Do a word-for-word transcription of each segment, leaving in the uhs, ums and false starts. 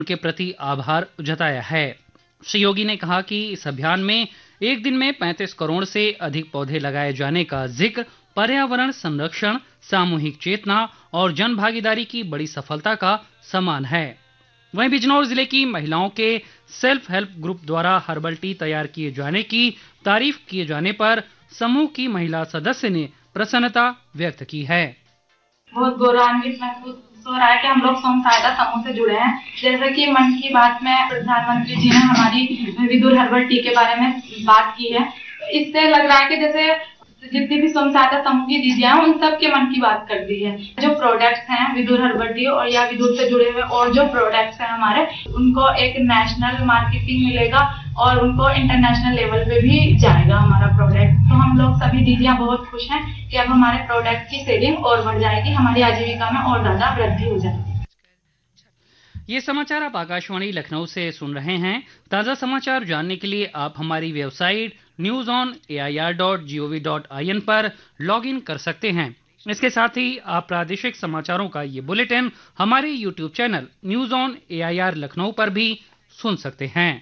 के प्रति आभार जताया है। श्री योगी ने कहा कि इस अभियान में एक दिन में पैंतीस करोड़ से अधिक पौधे लगाए जाने का जिक्र पर्यावरण संरक्षण, सामूहिक चेतना और जन भागीदारी की बड़ी सफलता का समान है। वहीं बिजनौर जिले की महिलाओं के सेल्फ हेल्प ग्रुप द्वारा हर्बल टी तैयार किए जाने की तारीफ किए जाने पर समूह की महिला सदस्य ने प्रसन्नता व्यक्त की है। बहुत गौरवान्वित महसूस हो रहा है कि हम लोग स्वयं सहायता समूह से जुड़े हैं। जैसे कि मन की बात में प्रधानमंत्री जी ने हमारी विदुर हर्बल टी के बारे में बात की है, इससे लग रहा है कि जैसे जितनी भी स्वयं सहायता समूह की दीदियां हैं उन सब के मन की बात कर दी है। जो प्रोडक्ट्स हैं विदुर हर्बल टी और या विदुर से जुड़े हुए और जो प्रोडक्ट्स हैं हमारे, उनको एक नेशनल मार्केटिंग मिलेगा और उनको इंटरनेशनल लेवल पे भी जाएगा हमारा प्रोडक्ट। तो हम लोग सभी दीदियां बहुत खुश हैं कि अब हमारे प्रोडक्ट की सेलिंग और बढ़ जाएगी, हमारी आजीविका में और ज्यादा वृद्धि हो जाएगी। ये समाचार आप आकाशवाणी लखनऊ से सुन रहे हैं। ताज़ा समाचार जानने के लिए आप हमारी website news on A I R dot G O V dot I N पर लॉग इन कर सकते हैं। इसके साथ ही आप प्रादेशिक समाचारों का ये बुलेटिन हमारे YouTube channel news on A I R Lucknow पर भी सुन सकते हैं।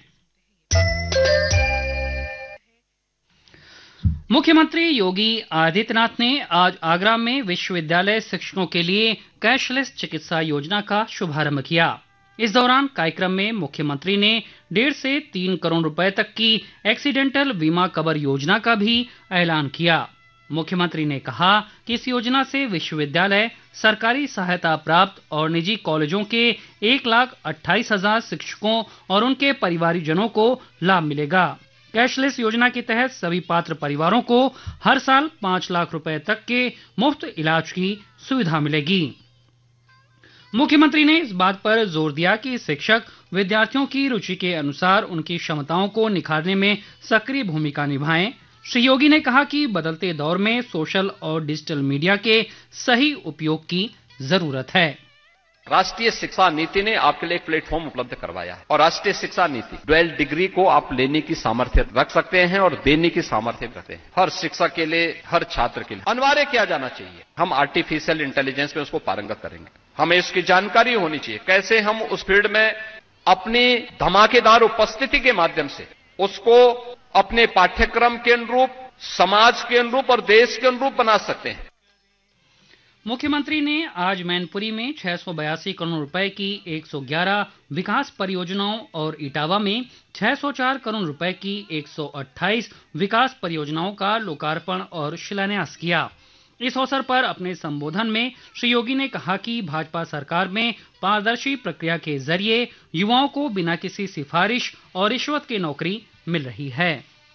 मुख्यमंत्री योगी आदित्यनाथ ने आज आगरा में विश्वविद्यालय शिक्षकों के लिए कैशलेस चिकित्सा योजना का शुभारंभ किया। इस दौरान कार्यक्रम में मुख्यमंत्री ने डेढ़ से तीन करोड़ रुपए तक की एक्सीडेंटल बीमा कवर योजना का भी ऐलान किया। मुख्यमंत्री ने कहा कि इस योजना से विश्वविद्यालय, सरकारी सहायता प्राप्त और निजी कॉलेजों के एक लाख अट्ठाईस हजार शिक्षकों और उनके परिवारजनों को लाभ मिलेगा। कैशलेस योजना के तहत सभी पात्र परिवारों को हर साल पाँच लाख रुपए तक के मुफ्त इलाज की सुविधा मिलेगी। मुख्यमंत्री ने इस बात पर जोर दिया कि शिक्षक विद्यार्थियों की रुचि के अनुसार उनकी क्षमताओं को निखारने में सक्रिय भूमिका निभाएं। श्री योगी ने कहा कि बदलते दौर में सोशल और डिजिटल मीडिया के सही उपयोग की जरूरत है। राष्ट्रीय शिक्षा नीति ने आपके लिए एक प्लेटफॉर्म उपलब्ध करवाया है और राष्ट्रीय शिक्षा नीति ट्वेल्व डिग्री को आप लेने की सामर्थ्य रख सकते हैं और देने की सामर्थ्य रखते हैं। हर शिक्षक के लिए, हर छात्र के लिए अनिवार्य किया जाना चाहिए। हम आर्टिफिशियल इंटेलिजेंस में उसको पारंगत करेंगे। हमें इसकी जानकारी होनी चाहिए कैसे हम उस फील्ड में अपनी धमाकेदार उपस्थिति के माध्यम से उसको अपने पाठ्यक्रम के अनुरूप, समाज के अनुरूप और देश के अनुरूप बना सकते हैं। मुख्यमंत्री ने आज मैनपुरी में छह सौ बयासी करोड़ रुपए की एक सौ ग्यारह विकास परियोजनाओं और इटावा में छह सौ चार करोड़ रुपए की एक सौ अट्ठाईस विकास परियोजनाओं का लोकार्पण और शिलान्यास किया। इस अवसर पर अपने संबोधन में श्री योगी ने कहा कि भाजपा सरकार में पारदर्शी प्रक्रिया के जरिए युवाओं को बिना किसी सिफारिश और रिश्वत के नौकरी मिल रही है।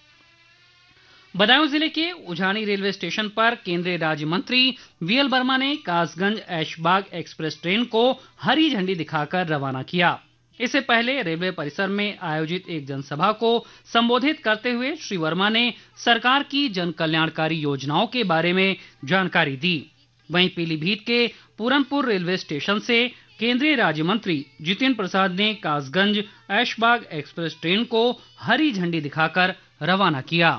बदायूं जिले के उझानी रेलवे स्टेशन पर केंद्रीय राज्य मंत्री वी एल वर्मा ने कासगंज ऐशबाग एक्सप्रेस ट्रेन को हरी झंडी दिखाकर रवाना किया। इससे पहले रेलवे परिसर में आयोजित एक जनसभा को संबोधित करते हुए श्री वर्मा ने सरकार की जन कल्याणकारी योजनाओं के बारे में जानकारी दी। वहीं पीलीभीत के पूरनपुर रेलवे स्टेशन से केंद्रीय राज्य मंत्री जितेंद्र प्रसाद ने कासगंज ऐशबाग एक्सप्रेस ट्रेन को हरी झंडी दिखाकर रवाना किया।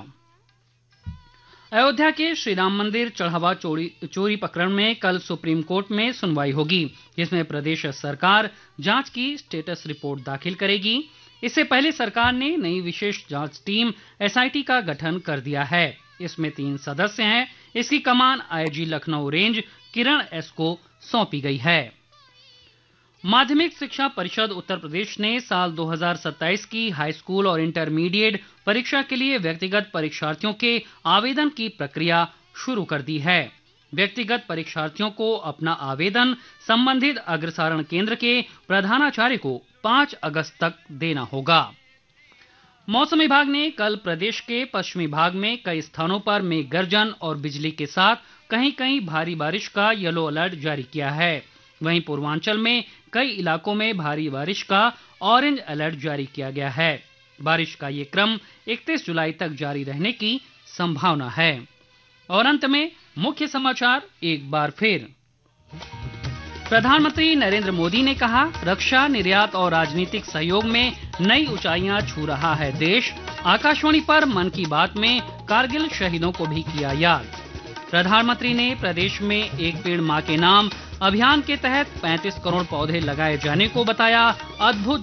अयोध्या के श्री राम मंदिर चढ़ावा चोरी चोरी प्रकरण में कल सुप्रीम कोर्ट में सुनवाई होगी, जिसमें प्रदेश सरकार जांच की स्टेटस रिपोर्ट दाखिल करेगी। इससे पहले सरकार ने नई विशेष जांच टीम एस आई टी का गठन कर दिया है। इसमें तीन सदस्य हैं। इसकी कमान आई जी लखनऊ रेंज किरण एस को सौंपी गई है। माध्यमिक शिक्षा परिषद उत्तर प्रदेश ने साल दो हज़ार सत्ताईस की हाई स्कूल और इंटरमीडिएट परीक्षा के लिए व्यक्तिगत परीक्षार्थियों के आवेदन की प्रक्रिया शुरू कर दी है। व्यक्तिगत परीक्षार्थियों को अपना आवेदन संबंधित अग्रसारण केंद्र के प्रधानाचार्य को पाँच अगस्त तक देना होगा। मौसम विभाग ने कल प्रदेश के पश्चिमी भाग में कई स्थानों पर मेघ गर्जन और बिजली के साथ कहीं कहीं भारी बारिश का येलो अलर्ट जारी किया है। वहीं पूर्वांचल में कई इलाकों में भारी बारिश का ऑरेंज अलर्ट जारी किया गया है। बारिश का ये क्रम इकतीस जुलाई तक जारी रहने की संभावना है। और अंत में मुख्य समाचार एक बार फिर। प्रधानमंत्री नरेंद्र मोदी ने कहा, रक्षा, निर्यात और राजनीतिक सहयोग में नई ऊंचाइयां छू रहा है देश। आकाशवाणी पर मन की बात में कारगिल शहीदों को भी किया याद। प्रधानमंत्री ने प्रदेश में एक पेड़ मां के नाम अभियान के तहत पैंतीस करोड़ पौधे लगाए जाने को बताया अद्भुत